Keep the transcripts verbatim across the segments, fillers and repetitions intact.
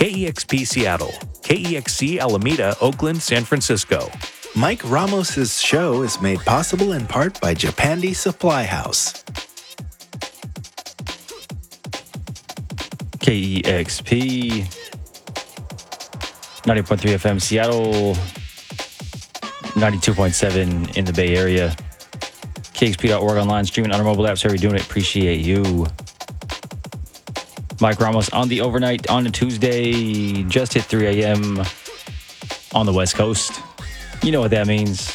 K E X P Seattle, K E X C Alameda, Oakland, San Francisco. Mike Ramos' show is made possible in part by Japandi Supply House. K E X P ninety point three F M Seattle, ninety-two point seven in the Bay Area. K X P dot org online, streaming on our mobile apps. How are you doing it? Appreciate you. Mike Ramos on the overnight on a Tuesday. Just hit three a.m. on the West Coast. You know what that means.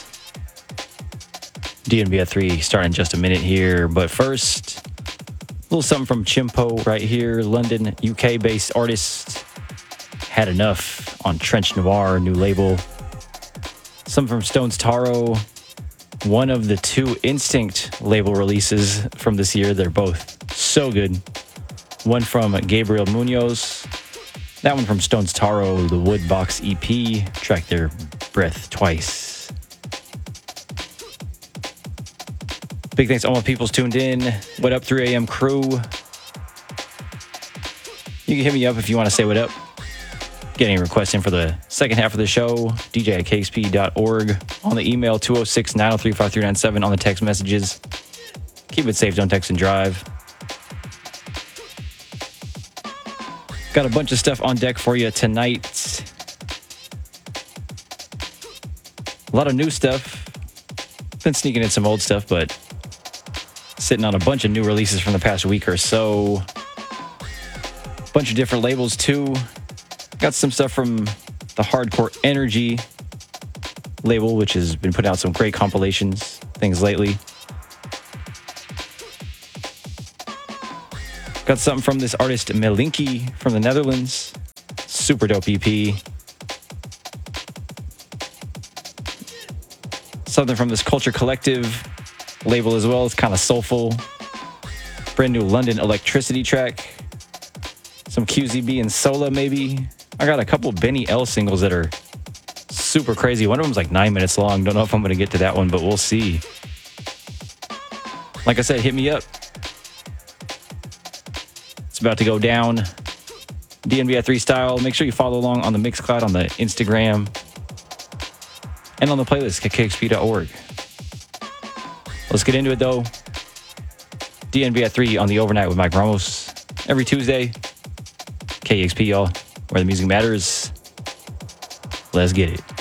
D N B at three starting in just a minute here. But first, a little something from Chimpo right here. London, U K-based artist. Had Enough on Trench Noir, new label. Something from Stones Taro. One of the two Instinct label releases from this year. They're both so good. One from Gabriel Munoz. That one from Stones Taro, the Woodbox E P. Track their Breath Twice. Big thanks to all my people's tuned in. What up, three a.m. crew? You can hit me up if you want to say what up. Get any requests in for the second half of the show. D J at K X P dot org. On the email, two oh six, nine oh three, five three nine seven. On the text messages. Keep it safe, don't text and drive. Got a bunch of stuff on deck for you tonight. A lot of new stuff. Been sneaking in some old stuff, but sitting on a bunch of new releases from the past week or so. Bunch of different labels too. Got some stuff from the Hardcore Energy label, which has been putting out some great compilations, things lately. Got something from this artist Melinki from the Netherlands. Super dope E P. Something from this Culture Collective label as well. It's kind of soulful. Brand new London Electricity track. Some Q Z B and Sola maybe. I got a couple Benny L singles that are super crazy. One of them's like nine minutes long. Don't know if I'm going to get to that one, but we'll see. Like I said, hit me up. It's about to go down. D N B at three style. Make sure you follow along on the Mixcloud, on the Instagram, and on the playlist at K X P dot org. Let's get into it though. D N B at three on the overnight with Mike Ramos. Every Tuesday. K X P, y'all, where the music matters. Let's get it.